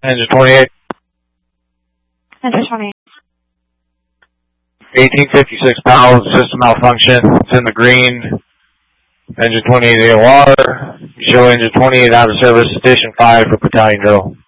Engine 28. Engine 28. 1856 power, system malfunction. It's in the green. Engine 28 AOR. Show engine 28 out of service, station 5 for battalion drill.